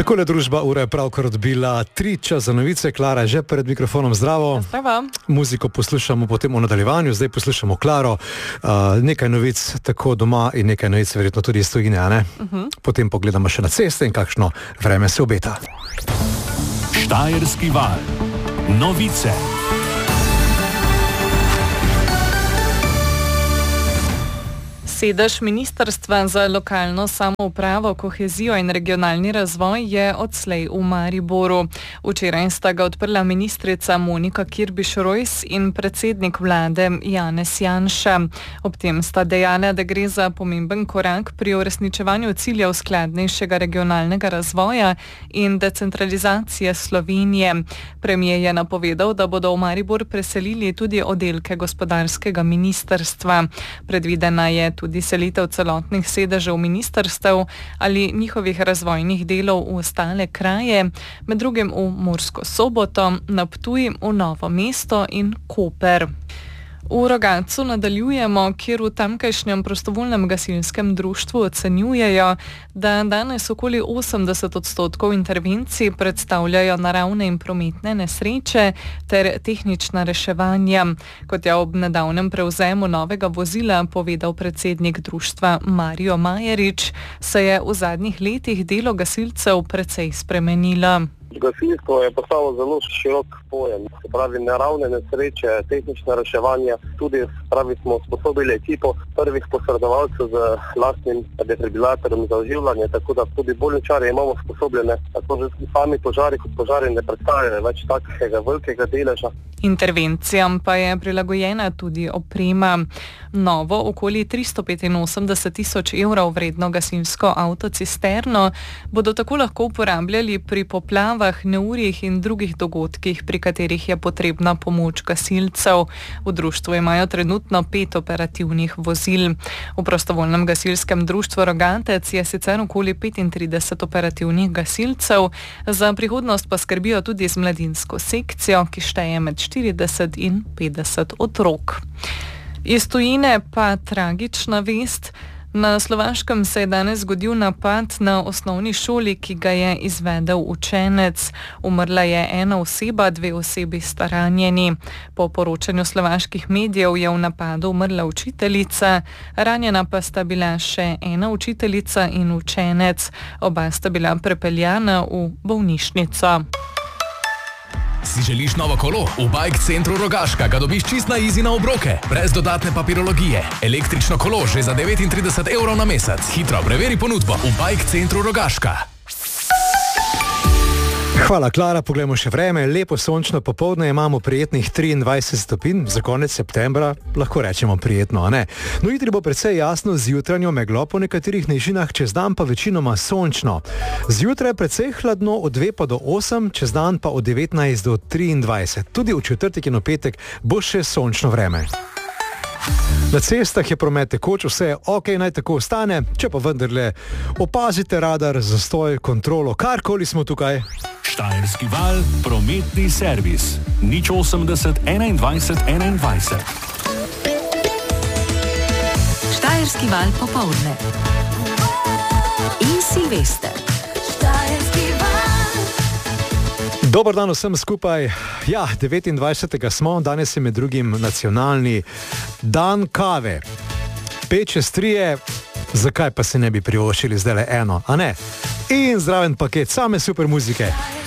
Takole družba ura je pravkar odbila 3 čas za novice. Klara je že pred mikrofonom, zdravo. Zdravo. Muziko poslušamo potem v nadaljevanju, zdaj poslušamo Klaro. Nekaj novic tako doma in nekaj novic verjetno tudi iz tujine, a ne? Potem pogledamo še na ceste in kakšno vreme se obeta. Štajerski val. Novice. Sedež Ministrstva za lokalno samoupravo, kohezijo in regionalni razvoj je odslej v Mariboru. Včeraj sta ga odprla ministrica Monika Kirbiš-Rojs in predsednik vlade Janez Janša. Ob tem sta dejala, da gre za pomemben korak pri uresničevanju ciljev skladnejšega regionalnega razvoja in decentralizacije Slovenije. Premier je napovedal, da bodo v Maribor preselili tudi oddelke gospodarskega ministrstva. Predvidena je tudi selitev celotnih sedežev ministrstev ali njihovih razvojnih delov v ostale kraje, med drugim v Mursko Soboto, na Ptuj, v Novo mesto in Koper. V Rogatcu nadaljujemo, kjer v tamkajšnjem prostovoljnem gasilskem društvu ocenjujejo, da danes okoli 80% intervencij predstavljajo naravne in prometne nesreče ter tehnična reševanja. Kot je ob nedavnem prevzemu novega vozila povedal predsednik društva Mario Majerič, se je v zadnjih letih delo gasilcev precej spremenilo. Gasilstvo je postalo zelo širok pojem, se pravi naravne nesreče, tehnična reševanja, tudi smo sposobili ekipo prvih posredovalcev z lastnim defibrilatorjem za oživljanje, tako da tudi bolničarje imamo sposobljene, tako že sami požari kot požari ne predstavljajo več takega velikega deleža. Intervencijam pa je prilagojena tudi oprema. Novo, okoli 385 000 evrov vredno gasilsko avtocisterno bodo tako lahko uporabljali pri poplavah, neurjih in drugih dogodkih, pri katerih je potrebna pomoč gasilcev. V društvu imajo trenutno 5 operativnih vozil. V prostovoljnem gasilskem društvu Rogatec je sicer okoli 35 operativnih gasilcev, za prihodnost pa skrbijo tudi z mladinsko sekcijo, ki šteje med 40 in 50 otrok. Iz tujine pa tragična vest. Na Slovaškem se je danes zgodil napad na osnovni šoli, ki ga je izvedel učenec. Umrla je ena oseba, 2 osebi sta ranjeni. Po poročanju slovaških medijev je v napadu umrla učiteljica, ranjena pa sta bila še ena učiteljica in učenec. Oba sta bila prepeljana v bolnišnico. Si želiš novo kolo? V Bike Centru Rogaška ga dobiš čist na easy na obroke, brez dodatne papirologije. Električno kolo že za 39 evrov na mesec. Hitro preveri ponudbo v Bike Centru Rogaška. Hvala, Klara. Poglejmo še vreme. Lepo sončno popoldne, imamo prijetnih 23 stopinj, za konec septembra lahko rečemo prijetno, a ne? No, jutri bo precej jasno z jutranjo meglo po nekaterih nižinah, čez dan pa večinoma sončno. Zjutraj precej hladno od 2 pa do 8, čez dan pa od 19 do 23. Tudi v četrtek in v petek bo še sončno vreme. Na cestah je promet tekoč, vse je ok, naj tako ostane, če pa vendarle opazite radar, zastoj, kontrolo, karkoli smo tukaj. Štajerski val, prometni servis. 080 21 21. Štajerski val popoldne. In Silvester. Štajerski val. Dober dan vsem skupaj. Ja, 29. smo, danes je med drugim nacionalni dan kave. 5-3, zakaj pa se ne bi privoščili zdajle eno, a ne? In zraven paket same super muzike.